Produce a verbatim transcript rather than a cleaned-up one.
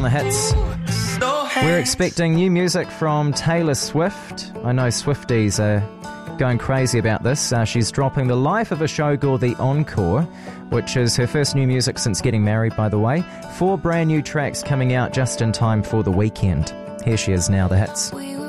The hits. We're expecting new music from Taylor Swift. I know Swifties are going crazy about this. Uh, she's dropping the life of a showgirl, The Encore, which is her first new music since getting married, by the way. Four brand new tracks coming out just in time for the weekend. Here she is now, the hits.